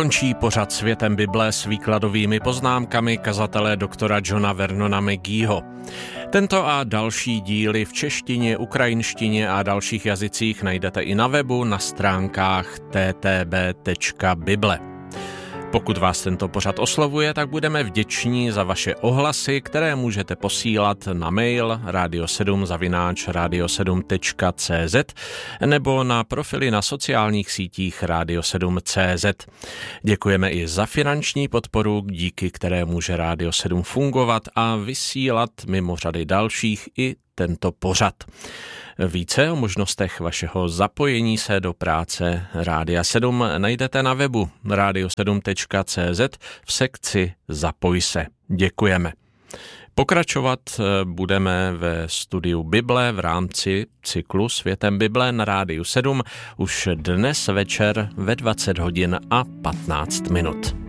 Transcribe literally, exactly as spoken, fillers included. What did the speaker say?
Končí pořad Světem Bible s výkladovými poznámkami kazatele doktora Johna Vernona McGeeho. Tento a další díly v češtině, ukrajinštině a dalších jazycích najdete i na webu na stránkách t t b tečka bible. Pokud vás tento pořad oslovuje, tak budeme vděční za vaše ohlasy, které můžete posílat na mail radio sedm zavináč radio sedm tečka cé zet nebo na profily na sociálních sítích radio sedm tečka cé zet. Děkujeme i za finanční podporu, díky které může Radio sedm fungovat a vysílat mimo řady dalších i tento pořad. Více o možnostech vašeho zapojení se do práce Rádia sedm najdete na webu radio sedm tečka cé zet v sekci Zapoj se. Děkujeme. Pokračovat budeme ve studiu Bible v rámci cyklu Světem Bible na Rádiu sedm už dnes večer ve dvacet hodin a patnáct minut.